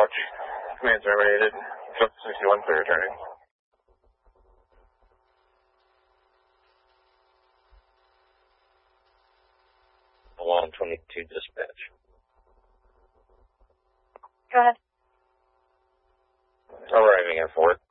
Watch. Command terminated. Delta 61 clear returning. Along 22 dispatch. Go ahead. Arriving at Fort.